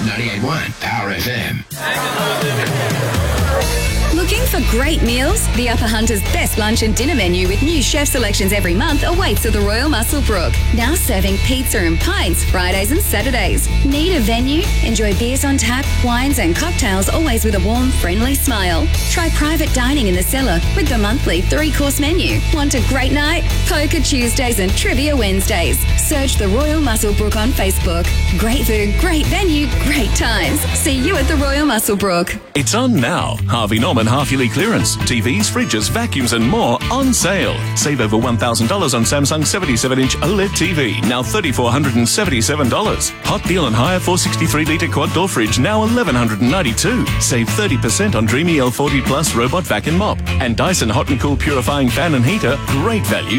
98.1 Power FM. Looking for great meals? The Upper Hunter's best lunch and dinner menu with new chef selections every month awaits at the Royal Muswellbrook. Now serving pizza and pints Fridays and Saturdays. Need a venue? Enjoy beers on tap, wines and cocktails, always with a warm, friendly smile. Try private dining in the cellar with the monthly 3-course menu. Want a great night? Poker Tuesdays and Trivia Wednesdays. Search the Royal Muswellbrook on Facebook. Great food, great venue, great times. See you at the Royal Muswellbrook. It's on now. Harvey Norman half-yearly clearance. TVs, fridges, vacuums and more on sale. Save over $1,000 on Samsung 77-inch OLED TV, now $3,477. Hot deal on hire 463-litre quad-door fridge, now $1,192. Save 30% on Dreamy L40 Plus robot vacuum mop. And Dyson Hot and Cool purifying fan and heater, great value,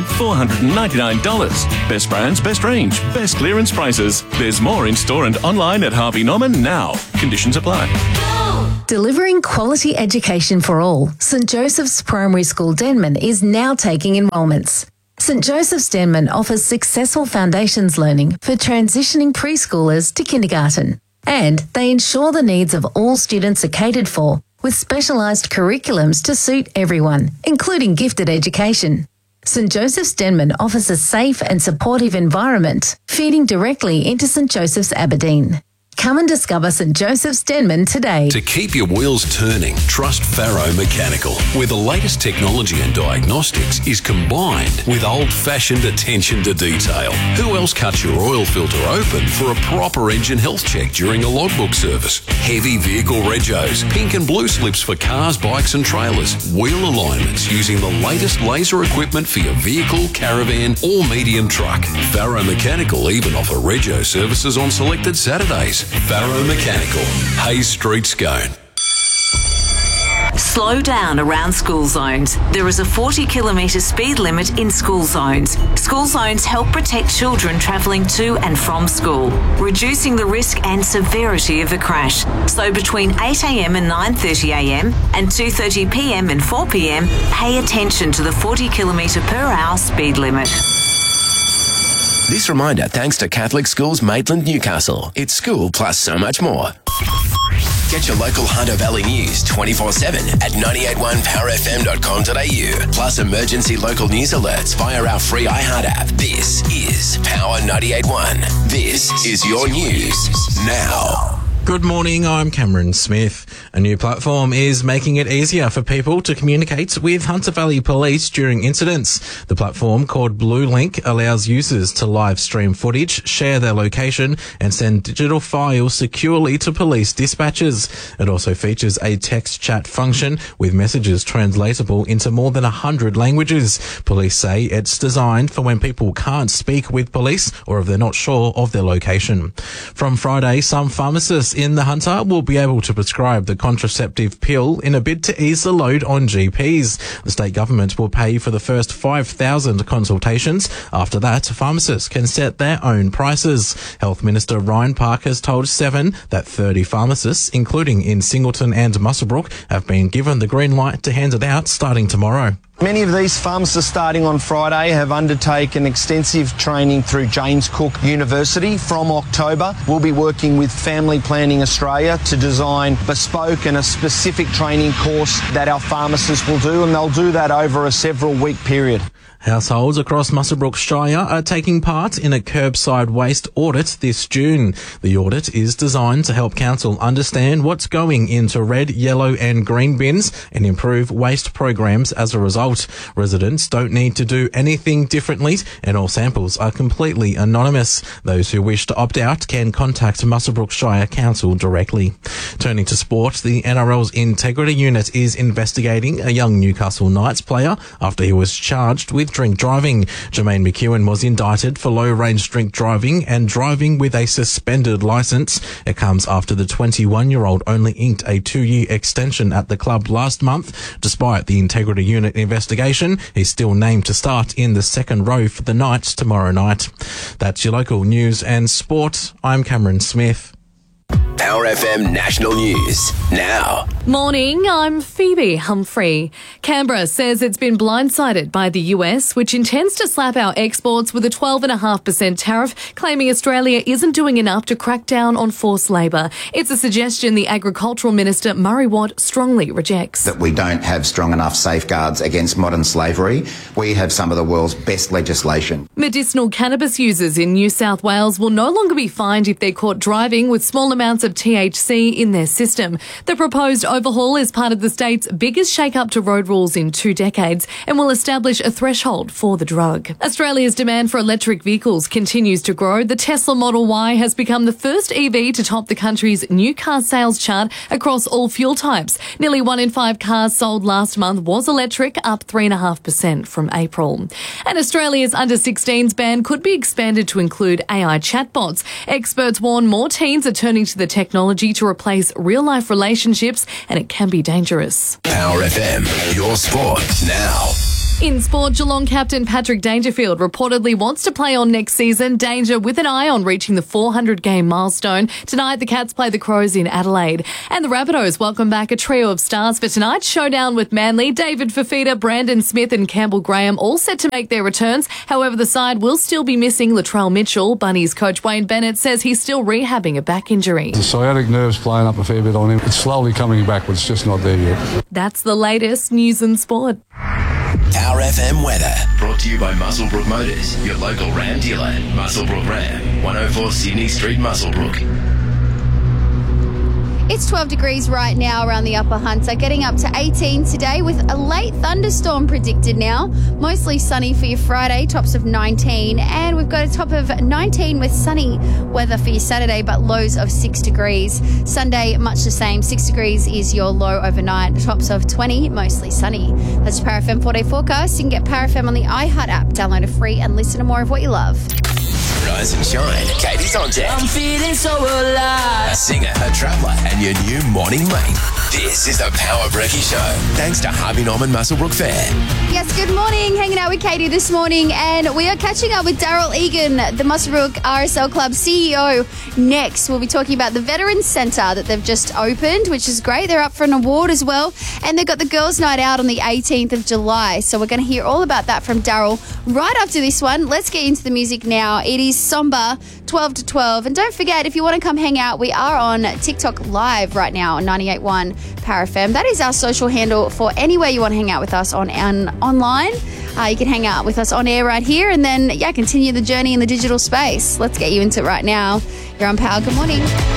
$499. Best brands, best range, best clearance prices. There's more in store and online at Harvey Norman now. Conditions apply. Delivering quality education for all, St Joseph's Primary School Denman is now taking enrolments. St Joseph's Denman offers successful foundations learning for transitioning preschoolers to kindergarten. And they ensure the needs of all students are catered for with specialised curriculums to suit everyone, including gifted education. St Joseph's Denman offers a safe and supportive environment, feeding directly into St Joseph's Aberdeen. Come and discover St Joseph's Denman today. To keep your wheels turning, trust Faro Mechanical, where the latest technology and diagnostics is combined with old-fashioned attention to detail. Who else cuts your oil filter open for a proper engine health check during a logbook service? Heavy vehicle regos, pink and blue slips for cars, bikes and trailers, wheel alignments using the latest laser equipment for your vehicle, caravan or medium truck. Faro Mechanical even offer rego services on selected Saturdays. Faro Mechanical, Hayes Street, Scone. Slow down around school zones. There is a 40-kilometre speed limit in school zones. School zones help protect children travelling to and from school, reducing the risk and severity of a crash. So between 8am and 9:30am and 2:30pm and 4pm, pay attention to the 40-kilometre per hour speed limit. This reminder thanks to Catholic Schools Maitland, Newcastle. It's school plus so much more. Get your local Hunter Valley news 24/7 at 981powerfm.com.au. Plus emergency local news alerts via our free iHeart app. This is Power 98.1. This is your news now. Good morning, I'm Cameron Smith. A new platform is making it easier for people to communicate with Hunter Valley Police during incidents. The platform, called Blue Link, allows users to live stream footage, share their location and send digital files securely to police dispatchers. It also features a text chat function with messages translatable into more than 100 languages. Police say it's designed for when people can't speak with police or if they're not sure of their location. From Friday, some pharmacists in the Hunter will be able to prescribe the contraceptive pill in a bid to ease the load on GPs. The state government will pay for the first 5,000 consultations. After that, pharmacists can set their own prices. Health Minister Ryan Park has told Seven that 30 pharmacists, including in Singleton and Muswellbrook, have been given the green light to hand it out starting tomorrow. Many of these pharmacists starting on Friday have undertaken extensive training through James Cook University. From October, we'll be working with Family Planning Australia to design bespoke and a specific training course that our pharmacists will do, and they'll do that over a several-week period. Households across Muswellbrook Shire are taking part in a curbside waste audit this June. The audit is designed to help council understand what's going into red, yellow and green bins and improve waste programs as a result. Residents don't need to do anything differently and all samples are completely anonymous. Those who wish to opt out can contact Muswellbrook Shire Council directly. Turning to sport, the NRL's Integrity Unit is investigating a young Newcastle Knights player after he was charged with drink driving. Jermaine McEwen was indicted for low-range drink driving and driving with a suspended licence. It comes after the 21-year-old only inked a 2-year extension at the club last month. Despite the Integrity Unit investigation, he's still named to start in the second row for the Knights tomorrow night. That's your local news and sport. I'm Cameron Smith. Power FM National News now. Morning, I'm Phoebe Humphrey. Canberra says it's been blindsided by the US, which intends to slap our exports with a 12.5% tariff, claiming Australia isn't doing enough to crack down on forced labour. It's a suggestion the Agricultural Minister Murray Watt strongly rejects. That we don't have strong enough safeguards against modern slavery. We have some of the world's best legislation. Medicinal cannabis users in New South Wales will no longer be fined if they're caught driving with small amounts of THC in their system. The proposed overhaul is part of the state's biggest shake-up to road rules in 2 decades and will establish a threshold for the drug. Australia's demand for electric vehicles continues to grow. The Tesla Model Y has become the first EV to top the country's new car sales chart across all fuel types. Nearly 1 in 5 cars sold last month was electric, up 3.5% from April. And Australia's under-16s ban could be expanded to include AI chatbots. Experts warn more teens are turning to the technology to replace real-life relationships, and it can be dangerous. Power FM, your sport now. In sport, Geelong captain Patrick Dangerfield reportedly wants to play on next season. Danger with an eye on reaching the 400-game milestone. Tonight, the Cats play the Crows in Adelaide. And the Rabbitohs welcome back a trio of stars for tonight's showdown with Manly. David Fifita, Brandon Smith and Campbell Graham all set to make their returns. However, the side will still be missing Latrell Mitchell. Bunnies coach Wayne Bennett says he's still rehabbing a back injury. The sciatic nerve's playing up a fair bit on him. It's slowly coming back, but it's just not there yet. That's the latest news and sport. Power FM weather, brought to you by Muswellbrook Motors, your local Ram dealer. Muswellbrook Ram, 104 Sydney Street, Muswellbrook. It's 12 degrees right now around the Upper Hunter, getting up to 18 today with a late thunderstorm predicted now. Mostly sunny for your Friday, tops of 19. And we've got a top of 19 with sunny weather for your Saturday, but lows of 6 degrees. Sunday, much the same. 6 degrees is your low overnight, tops of 20, mostly sunny. That's your Power FM 4-day forecast. You can get Power FM on the iHeart app. Download it free and listen to more of what you love. Rise and shine. Katie's on deck. I'm feeling so alive. A singer, a traveller, and your new morning mate. This is the Power Brekkie Show. Thanks to Harvey Norman Muswellbrook Fair. Yes, good morning. Hanging out with Katie this morning, and we are catching up with Daryl Egan, the Muswellbrook RSL Club CEO. Next, we'll be talking about the Veterans Centre that they've just opened, which is great. They're up for an award as well, and they've got the Girls' Night Out on the 18th of July. So we're going to hear all about that from Daryl right after this one. Let's get into the music now. It is Somber, 12 to 12. And don't forget, if you want to come hang out, we are on TikTok Live right now on 98.1 Power FM. That is our social handle for anywhere you want to hang out with us online. You can hang out with us on air right here and then, continue the journey in the digital space. Let's get you into it right now. You're on Power. Good morning.